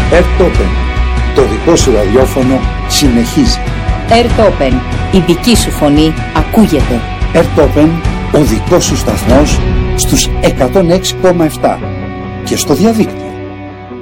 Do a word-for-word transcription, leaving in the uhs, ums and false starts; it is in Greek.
Earth Open, το δικό σου ραδιόφωνο συνεχίζει. Earth Open, η δική σου φωνή ακούγεται. Earth Open, ο δικός σου σταθμός στους εκατόν έξι κόμμα επτά και στο διαδίκτυο.